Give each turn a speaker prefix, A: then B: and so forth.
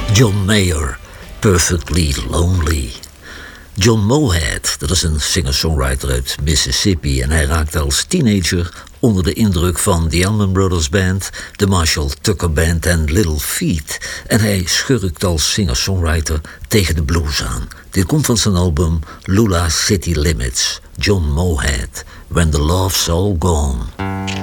A: John Mayer, Perfectly Lonely. John Mohat, dat is een singer-songwriter uit Mississippi en hij raakte als teenager onder de indruk van de Allman Brothers Band, de Marshall Tucker Band en Little Feat. En hij schurkt als singer-songwriter tegen de blues aan. Dit komt van zijn album Lula City Limits. John Mohat, When the Love's All Gone.